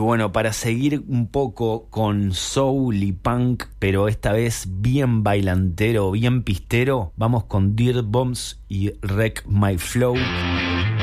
bueno, para seguir un poco con soul y punk, pero esta vez bien bailantero, bien pistero, vamos con Dirt Bombs y Wreck My Flow.